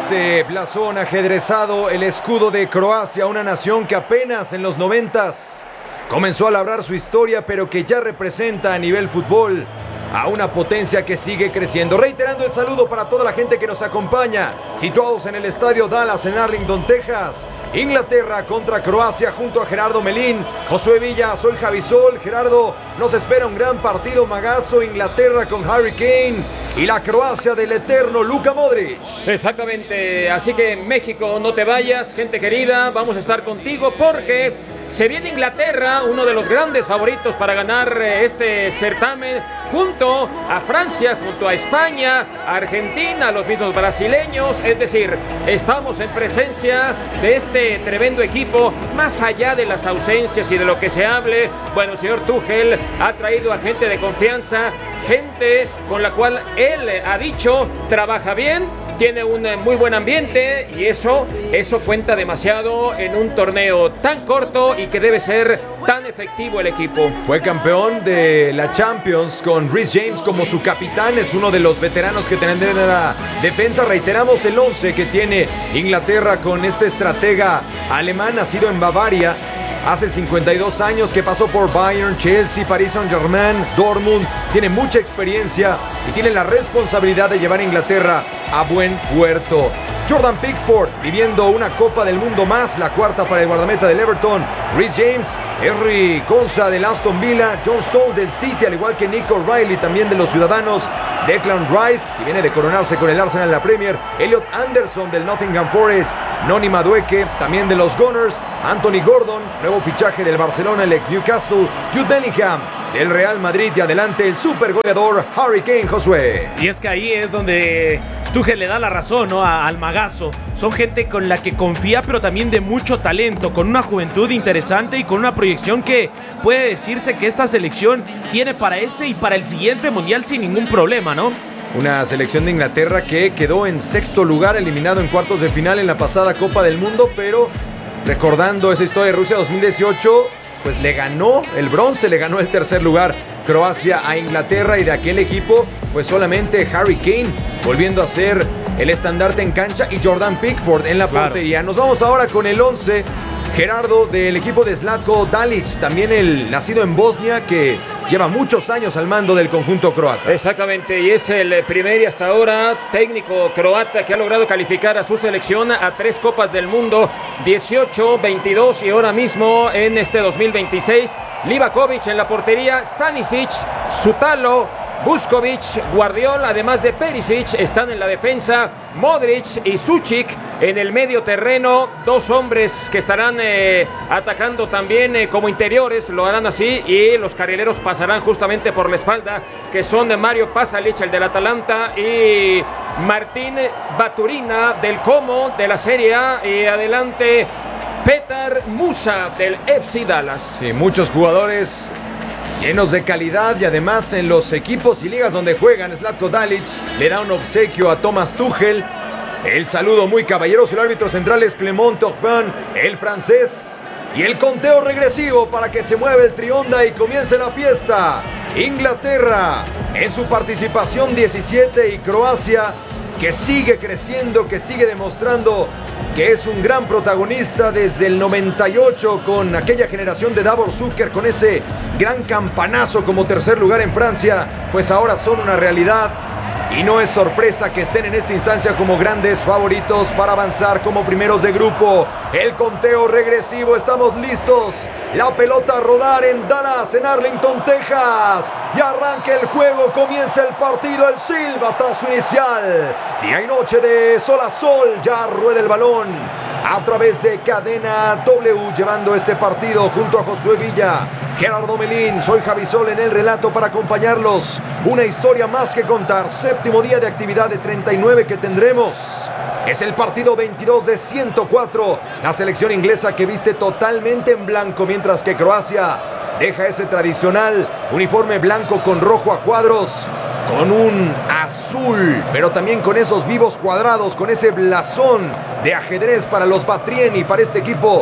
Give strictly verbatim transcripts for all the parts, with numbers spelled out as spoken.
este blasón ajedrezado, el escudo de Croacia, una nación que apenas en los noventas comenzó a labrar su historia, pero que ya representa a nivel fútbol a una potencia que sigue creciendo. Reiterando el saludo para toda la gente que nos acompaña, situados en el estadio Dallas en Arlington, Texas. Inglaterra contra Croacia junto a Gerardo Melín, Josué Villa, soy Javisol. Gerardo, nos espera un gran partido magazo. Inglaterra con Harry Kane y la Croacia del eterno Luka Modric. Exactamente, así que México, no te vayas, gente querida, vamos a estar contigo porque se viene Inglaterra, uno de los grandes favoritos para ganar este certamen, junto a Francia, junto a España, a Argentina, a los mismos brasileños. Es decir, estamos en presencia de este tremendo equipo, más allá de las ausencias y de lo que se hable. Bueno, el señor Tuchel ha traído a gente de confianza, gente con la cual él ha dicho trabaja bien, tiene un muy buen ambiente y eso, eso cuenta demasiado en un torneo tan corto y que debe ser tan efectivo el equipo. Fue campeón de la Champions con Reece James como su capitán, es uno de los veteranos que tienen en la defensa. Reiteramos el once que tiene Inglaterra con este estratega alemán, nacido en Bavaria hace cincuenta y dos años, que pasó por Bayern, Chelsea, Paris Saint-Germain, Dortmund. Tiene mucha experiencia y tiene la responsabilidad de llevar a Inglaterra a buen puerto. Jordan Pickford viviendo una Copa del Mundo más, la cuarta para el guardameta del Everton. Reece James, Henry Konsa del Aston Villa, John Stones del City, al igual que Nico Riley también de los Ciudadanos. Declan Rice, que viene de coronarse con el Arsenal en la Premier. Elliot Anderson del Nottingham Forest. Noni Madueke, también de los Gunners. Anthony Gordon, nuevo fichaje del Barcelona, el ex Newcastle. Jude Bellingham del Real Madrid y adelante el super goleador Harry Kane. Josué. Y es que ahí es donde Tuchel le da la razón, ¿no?, a, al magazo. Son gente con la que confía, pero también de mucho talento, con una juventud interesante y con una proyección que puede decirse que esta selección tiene para este y para el siguiente mundial sin ningún problema, ¿no? Una selección de Inglaterra que quedó en sexto lugar, eliminado en cuartos de final en la pasada Copa del Mundo, pero recordando esa historia de Rusia dos mil dieciocho, pues le ganó el bronce, le ganó el tercer lugar Croacia a Inglaterra, y de aquel equipo pues solamente Harry Kane volviendo a ser el estandarte en cancha y Jordan Pickford en la portería. Claro. Nos vamos ahora con el once, Gerardo, del equipo de Zlatko Dalic, también el nacido en Bosnia, que lleva muchos años al mando del conjunto croata. Exactamente, y es el primer y hasta ahora técnico croata que ha logrado calificar a su selección a tres Copas del Mundo, dieciocho, veintidós y ahora mismo en este dos mil veintiséis. Livakovic en la portería, Stanisic, Sutalo, Vuskovic, Guardiola, además de Perisic, están en la defensa, Modric y Suchik en el medio terreno, dos hombres que estarán eh, atacando también eh, como interiores, lo harán así, y los carrileros pasarán justamente por la espalda, que son Mario Pasalic, el del Atalanta, y Martín Baturina del Como de la Serie A, y adelante Petar Musa del F C Dallas. Sí, muchos jugadores llenos de calidad, y además en los equipos y ligas donde juegan, Zlatko Dalic le da un obsequio a Thomas Tuchel. El saludo muy caballeroso, el árbitro central es Clement Turpin, el francés. Y el conteo regresivo para que se mueva el trionda y comience la fiesta. Inglaterra en su participación diecisiete, y Croacia, que sigue creciendo, que sigue demostrando que es un gran protagonista desde el noventa y ocho, con aquella generación de Davor Zucker, con ese gran campanazo como tercer lugar en Francia, pues ahora son una realidad. Y no es sorpresa que estén en esta instancia como grandes favoritos para avanzar como primeros de grupo. El conteo regresivo, estamos listos. La pelota a rodar en Dallas, en Arlington, Texas. Y arranca el juego, comienza el partido, el silbatazo inicial. Día y noche de sol a sol, ya rueda el balón a través de Cadena W, llevando este partido junto a Josué Villa, Gerardo Melín. Soy Javisol en el relato para acompañarlos. Una historia más que contar, séptimo día de actividad de treinta y nueve que tendremos. Es el partido veintidós de ciento cuatro. La selección inglesa que viste totalmente en blanco, mientras que Croacia deja ese tradicional uniforme blanco con rojo a cuadros, con un azul, pero también con esos vivos cuadrados, con ese blasón de ajedrez para los Batrieni, para este equipo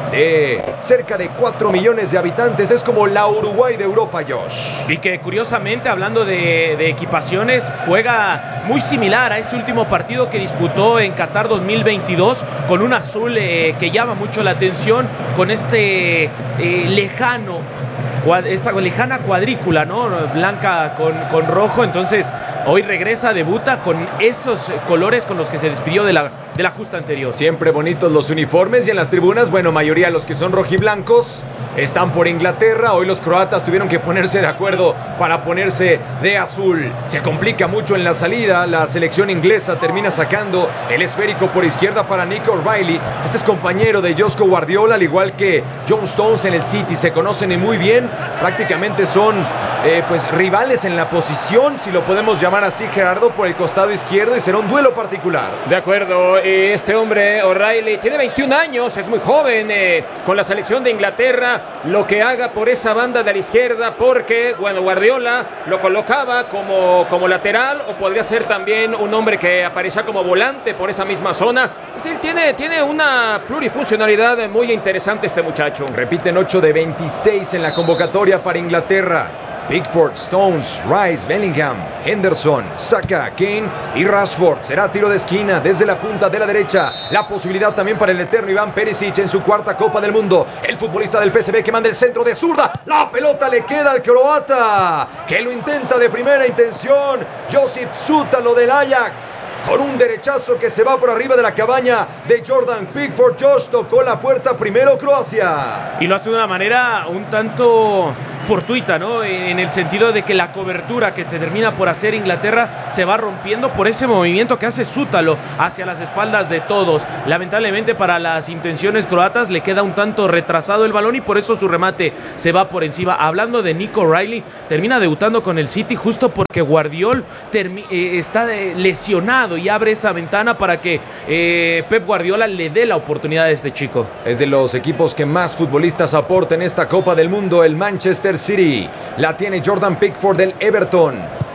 de cerca de cuatro millones de habitantes. Es como la Uruguay de Europa, Josh. Y que curiosamente, hablando de, de equipaciones, juega muy similar a ese último partido que disputó en Qatar dos mil veintidós, con un azul eh, que llama mucho la atención, con este eh, lejano esta lejana cuadrícula, ¿no? Blanca con, con rojo. Entonces hoy regresa, debuta con esos colores con los que se despidió de la, de la justa anterior. Siempre bonitos los uniformes, y en las tribunas, bueno, mayoría de los que son rojiblancos están por Inglaterra. Hoy los croatas tuvieron que ponerse de acuerdo para ponerse de azul. Se complica mucho en la salida. La selección inglesa termina sacando el esférico por izquierda para Nico O'Reilly. Este es compañero de Josko Guardiola, al igual que John Stones en el City. Se conocen muy bien. Prácticamente son eh, pues rivales en la posición, si lo podemos llamar así, Gerardo, por el costado izquierdo, y será un duelo particular. De acuerdo, este hombre O'Reilly tiene veintiún años, es muy joven eh, con la selección de Inglaterra. Lo que haga por esa banda de la izquierda, porque bueno, Guardiola lo colocaba como, como lateral, o podría ser también un hombre que aparecía como volante por esa misma zona. Es decir, tiene, tiene una plurifuncionalidad muy interesante este muchacho. Repiten ocho de veintiséis en la convocatoria para Inglaterra. Pickford, Stones, Rice, Bellingham, Henderson, Saka, Kane y Rashford. Será tiro de esquina desde la punta de la derecha. La posibilidad también para el eterno Iván Perisic en su cuarta Copa del Mundo. El futbolista del P S V que manda el centro de zurda. La pelota le queda al croata, que lo intenta de primera intención. Josip Zútalo del Ajax, con un derechazo que se va por arriba de la cabaña de Jordan Pickford. Josh tocó la puerta primero Croacia. Y lo hace de una manera un tanto fortuita, ¿no? En el sentido de que la cobertura que se termina por hacer Inglaterra se va rompiendo por ese movimiento que hace Zútalo hacia las espaldas de todos. Lamentablemente para las intenciones croatas le queda un tanto retrasado el balón, y por eso su remate se va por encima. Hablando de Nico O'Reilly, termina debutando con el City justo porque Guardiola termi- eh, está de lesionado, y abre esa ventana para que eh, Pep Guardiola le dé la oportunidad a este chico. Es de los equipos que más futbolistas aporta en esta Copa del Mundo, el Manchester City. La tiene Jordan Pickford del Everton,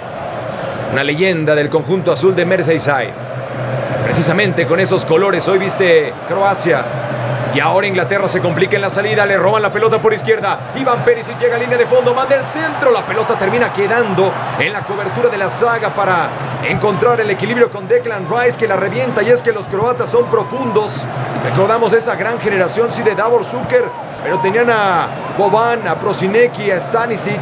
una leyenda del conjunto azul de Merseyside. Precisamente con esos colores hoy viste Croacia. Y ahora Inglaterra se complica en la salida. Le roban la pelota por izquierda. Iván Perisic llega a línea de fondo, manda el centro. La pelota termina quedando en la cobertura de la zaga para encontrar el equilibrio con Declan Rice, que la revienta. Y es que los croatas son profundos. Recordamos esa gran generación, sí, de Davor Šuker, pero tenían a Boban, a Prosinecki, a Stanisic,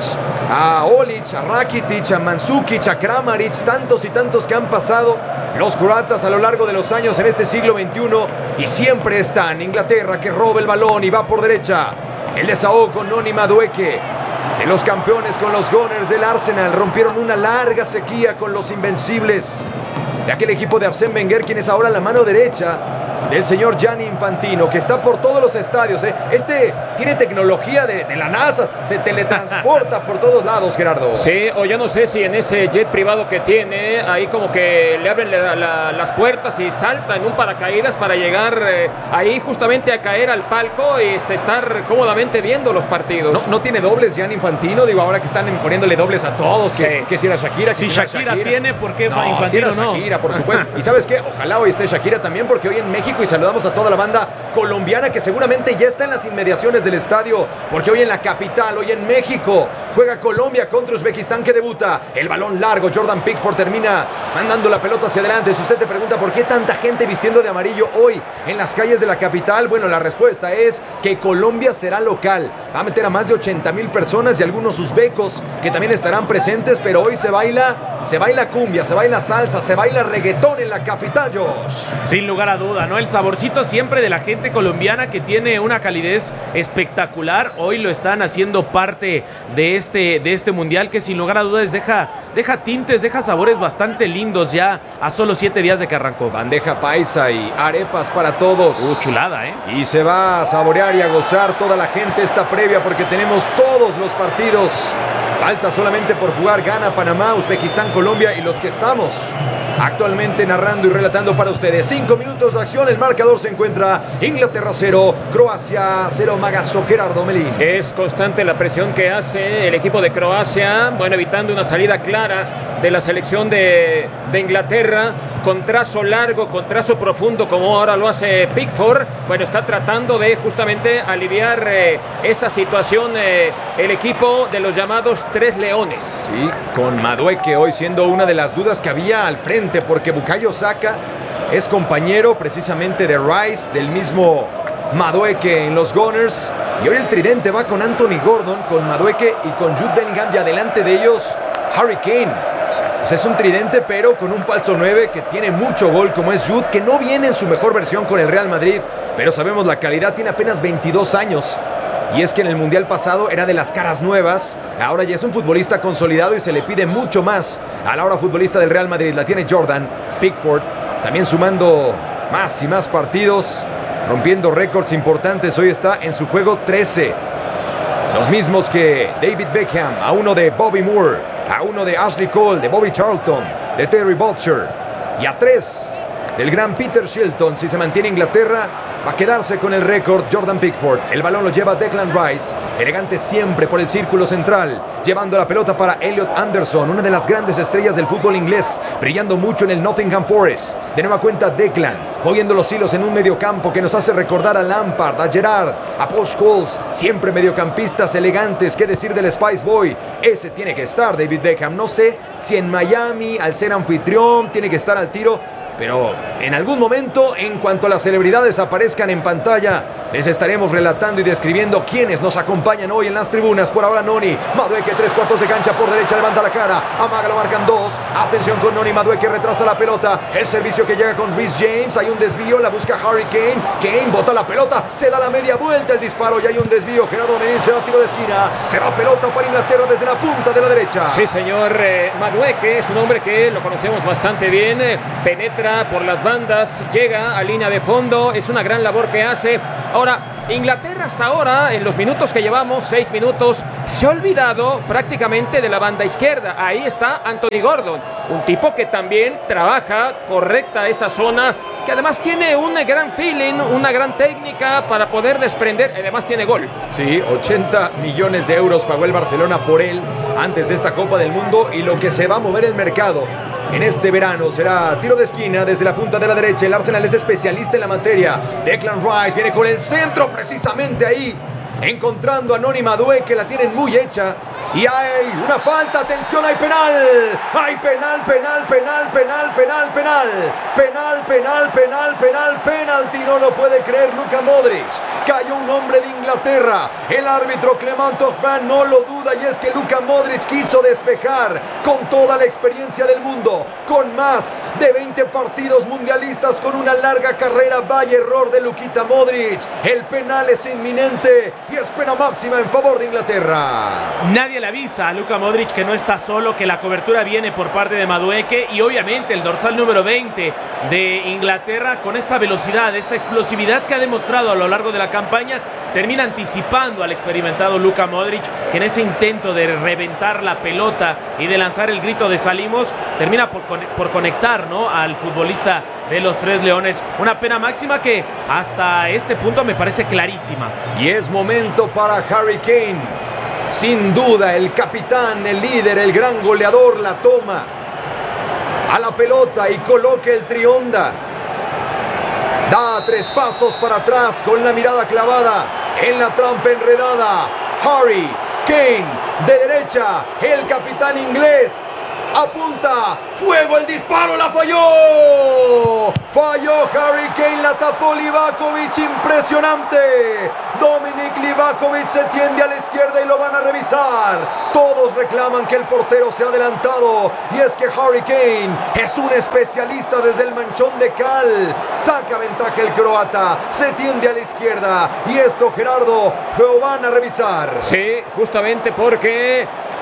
a Olic, a Rakitic, a Mandzukic, a Kramaric, tantos y tantos que han pasado los croatas a lo largo de los años en este siglo veintiuno, y siempre están. Inglaterra que roba el balón y va por derecha. El desahogo con Noni Madueke, de los campeones con los Gunners del Arsenal. Rompieron una larga sequía con los invencibles de aquel equipo de Arsène Wenger, quien es ahora la mano derecha del señor Gianni Infantino, que está por todos los estadios, ¿eh? Este tiene tecnología de, de la NASA, se teletransporta por todos lados, Gerardo. Sí, o yo no sé si en ese jet privado que tiene, ahí como que le abren la, la, las puertas y salta en un paracaídas para llegar eh, ahí justamente a caer al palco y este, estar cómodamente viendo los partidos. No, no tiene dobles Gianni Infantino, digo, ahora que están poniéndole dobles a todos, que, sí. que si era Shakira, que si, si Shakira, Shakira tiene, ¿por qué no, Infantino si era no? Shakira, por supuesto. Y ¿sabes qué? Ojalá hoy esté Shakira también, porque hoy en México, y saludamos a toda la banda colombiana que seguramente ya está en las inmediaciones del estadio, porque hoy en la capital, hoy en México, juega Colombia contra Uzbekistán, que debuta. El balón largo, Jordan Pickford termina mandando la pelota hacia adelante. Si usted te pregunta por qué tanta gente vistiendo de amarillo hoy en las calles de la capital, bueno, la respuesta es que Colombia será local. Va a meter a más de ochenta mil personas y algunos uzbecos que también estarán presentes, pero hoy se baila, se baila cumbia, se baila salsa, se baila reggaetón en la capital, Josh. Sin lugar a duda, ¿no? El saborcito siempre de la gente colombiana, que tiene una calidez espectacular. Hoy lo están haciendo parte de este, de este mundial, que sin lugar a dudas deja, deja tintes, deja sabores bastante lindos ya a solo siete días de que arrancó. Bandeja paisa y arepas para todos. Uh, chulada, ¿eh? Y se va a saborear y a gozar toda la gente esta previa, porque tenemos todos los partidos. Falta solamente por jugar Ghana, Panamá, Uzbekistán, Colombia y los que estamos actualmente narrando y relatando para ustedes. Cinco minutos de acción, el marcador se encuentra Inglaterra cero, Croacia cero. Magazo, Gerardo Melín. Es constante la presión que hace el equipo de Croacia, bueno, evitando una salida clara de la selección de, de Inglaterra, con trazo largo, con trazo profundo, como ahora lo hace Pickford. Bueno, está tratando de justamente aliviar eh, esa situación eh, el equipo de los llamados Tres Leones. Sí, con Madueke hoy siendo una de las dudas que había al frente, porque Bukayo Saka es compañero precisamente de Rice, del mismo Madueke en los Gunners, y hoy el tridente va con Anthony Gordon, con Madueke y con Jude Bellingham, y adelante de ellos Harry Kane. O sea, es un tridente, pero con un falso nueve que tiene mucho gol, como es Jude, que no viene en su mejor versión con el Real Madrid, pero sabemos la calidad, tiene apenas veintidós años. Y es que en el Mundial pasado era de las caras nuevas, ahora ya es un futbolista consolidado y se le pide mucho más a la hora futbolista del Real Madrid. La tiene Jordan Pickford, también sumando más y más partidos, rompiendo récords importantes. Hoy está en su juego trece. Los mismos que David Beckham, a uno de Bobby Moore, a uno de Ashley Cole, de Bobby Charlton, de Terry Butcher, y a tres del gran Peter Shilton. Si se mantiene Inglaterra, va a quedarse con el récord Jordan Pickford. El balón lo lleva Declan Rice, elegante siempre por el círculo central, llevando la pelota para Elliot Anderson, una de las grandes estrellas del fútbol inglés, brillando mucho en el Nottingham Forest. De nueva cuenta Declan, moviendo los hilos en un mediocampo que nos hace recordar a Lampard, a Gerrard, a Paul Scholes, siempre mediocampistas elegantes. ¿Qué decir del Spice Boy? Ese tiene que estar David Beckham. No sé si en Miami, al ser anfitrión, tiene que estar al tiro, pero en algún momento, en cuanto las celebridades aparezcan en pantalla, les estaremos relatando y describiendo quiénes nos acompañan hoy en las tribunas. Por ahora Noni, Madueke, tres cuartos de cancha por derecha, levanta la cara, amaga, lo marcan dos. Atención con Noni, Madueke retrasa la pelota, el servicio que llega con Reece James, hay un desvío, la busca Harry Kane, Kane bota la pelota, se da la media vuelta, el disparo y hay un desvío. Gerardo Melín, se da tiro de esquina, será pelota para Inglaterra desde la punta de la derecha. Sí, señor, eh, Madueke es un hombre que lo conocemos bastante bien, eh, penetra por las bandas, llega a línea de fondo, es una gran labor que hace. Ahora, Inglaterra hasta ahora, en los minutos que llevamos, seis minutos, se ha olvidado prácticamente de la banda izquierda. Ahí está Anthony Gordon, un tipo que también trabaja correcta esa zona, que además tiene un gran feeling, una gran técnica para poder desprender, además tiene gol. Sí, ochenta millones de euros pagó el Barcelona por él antes de esta Copa del Mundo, y lo que se va a mover el mercado en este verano será tiro de esquina desde la punta de la derecha. El Arsenal es especialista en la materia. Declan Rice viene con el centro precisamente ahí, encontrando a Noni Madueke, la tienen muy hecha. Y hay una falta, atención, hay penal. Hay penal, penal, penal, penal, penal, penal. Penal, penal, penal, penal, penalti. No lo puede creer Luka Modric. Cayó un hombre de Inglaterra. El árbitro Clement Turpin no lo duda, y es que Luka Modric quiso despejar con toda la experiencia del mundo, con más de veinte partidos mundialistas, con una larga carrera. Vaya error de Lukita Modric. El penal es inminente y es pena máxima en favor de Inglaterra. Nadie le avisa a Luka Modric que no está solo, que la cobertura viene por parte de Madueke, y obviamente el dorsal número veinte de Inglaterra, con esta velocidad, esta explosividad que ha demostrado a lo largo de la campaña, termina anticipando al experimentado Luka Modric, que en ese intento de reventar la pelota y de lanzar el grito de salimos, termina por, por conectar, ¿no?, al futbolista de los Tres Leones. Una pena máxima que hasta este punto me parece clarísima. Y es momento para Harry Kane. Sin duda, el capitán, el líder, el gran goleador, la toma a la pelota y coloca el trionda. Da tres pasos para atrás con la mirada clavada en la trampa enredada. Harry Kane, de derecha, el capitán inglés. Apunta, fuego, el disparo, la falló. Falló Harry Kane, la tapó Livakovic, impresionante. Dominic Livakovic se tiende a la izquierda y lo van a revisar. Todos reclaman que el portero se ha adelantado, y es que Harry Kane es un especialista desde el manchón de cal. Saca ventaja el croata, se tiende a la izquierda, y esto, Gerardo, lo van a revisar. Sí, justamente porque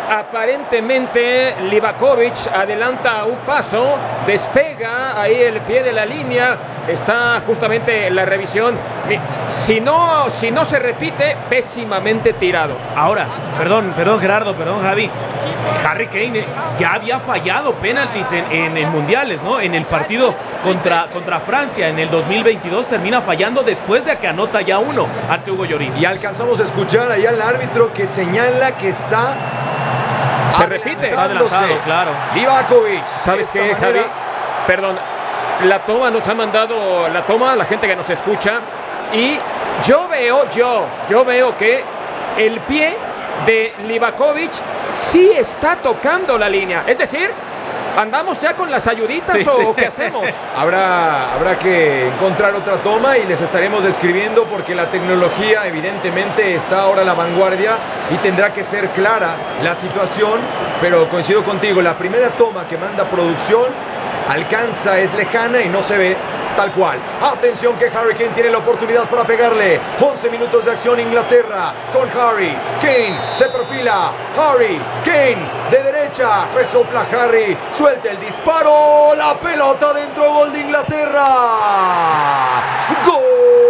Aparentemente Livakovic adelanta un paso, despega ahí el pie de la línea, está justamente en la revisión. Si no, si no se repite, pésimamente tirado. Ahora, perdón, perdón Gerardo, perdón Javi, Harry Kane ya había fallado penaltis en, en, en mundiales, ¿no? En el partido contra, contra Francia en el dos mil veintidós termina fallando después de que anota ya uno ante Hugo Lloris. Y alcanzamos a escuchar ahí al árbitro que señala que está... Se repite. Está adelantado, claro. Livakovic. ¿Sabes qué, Javi? Perdón, la toma nos ha mandado, la toma, la gente que nos escucha, y yo veo, yo, yo veo que el pie de Livakovic sí está tocando la línea. Es decir, ¿andamos ya con las ayuditas sí, o sí. qué hacemos? Habrá, habrá que encontrar otra toma y les estaremos describiendo porque la tecnología evidentemente está ahora a la vanguardia y tendrá que ser clara la situación, pero coincido contigo, la primera toma que manda producción alcanza, es lejana y no se ve tal cual. Atención que Harry Kane tiene la oportunidad para pegarle. once minutos de acción Inglaterra con Harry Kane. Se perfila Harry Kane de derecha. Resopla Harry. Suelta el disparo. La pelota dentro. Gol de Inglaterra. ¡Gol!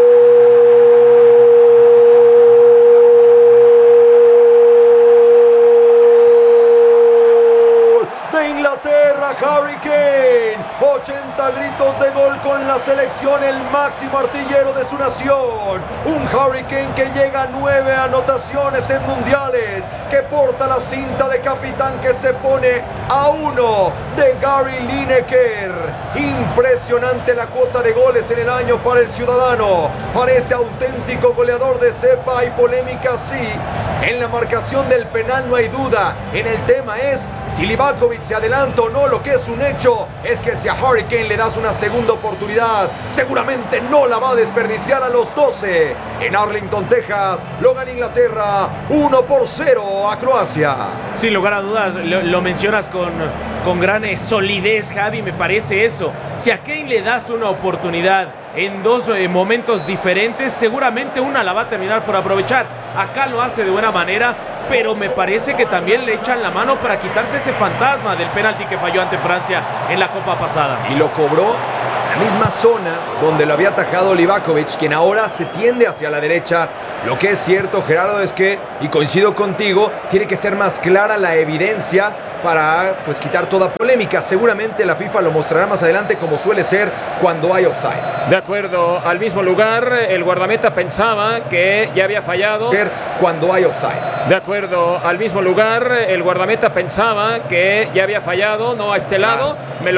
Harry Kane, ochenta gritos de gol con la selección, el máximo artillero de su nación. Un Harry Kane que llega a nueve anotaciones en mundiales, que porta la cinta de capitán, que se pone a uno de Gary Lineker. Impresionante la cuota de goles en el año para el ciudadano. Parece auténtico goleador de cepa y polémica, sí. En la marcación del penal no hay duda. En el tema es si Livakovic se adelanta o no. Lo que es un hecho es que si a Harry Kane le das una segunda oportunidad, seguramente no la va a desperdiciar a los doce. En Arlington, Texas, lo gana Inglaterra uno por cero a Croacia. Sin lugar a dudas, lo, lo mencionas con, con gran eh, solidez, Javi, me parece eso. Si a Kane le das una oportunidad en dos eh, momentos diferentes, seguramente una la va a terminar por aprovechar. Acá lo hace de buena manera, pero me parece que también le echan la mano para quitarse ese fantasma del penalti que falló ante Francia en la Copa pasada. Y lo cobró en la misma zona donde lo había atajado Livakovic, quien ahora se tiende hacia la derecha. Lo que es cierto, Gerardo, es que, y coincido contigo, tiene que ser más clara la evidencia para pues quitar toda polémica. Seguramente la FIFA lo mostrará más adelante, como suele ser cuando hay offside. De acuerdo, al mismo lugar, el guardameta pensaba que ya había fallado. Cuando hay offside. De acuerdo, al mismo lugar, el guardameta pensaba que ya había fallado, no a este lado. Me lo